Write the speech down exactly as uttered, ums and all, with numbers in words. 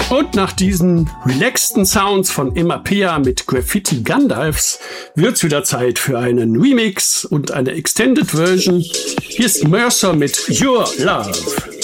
Und nach diesen relaxten Sounds von Emapea mit Graffiti Gandalfs wird's wieder Zeit für einen Remix und eine Extended Version. Hier ist Mercer mit Your Love.